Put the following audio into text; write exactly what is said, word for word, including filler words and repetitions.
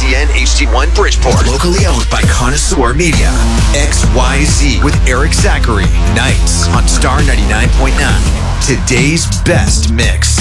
C N H D one Bridgeport. Locally owned by Connoisseur Media. X Y Z with Eric Zachary. Nights on Star ninety-nine point nine. Today's best mix.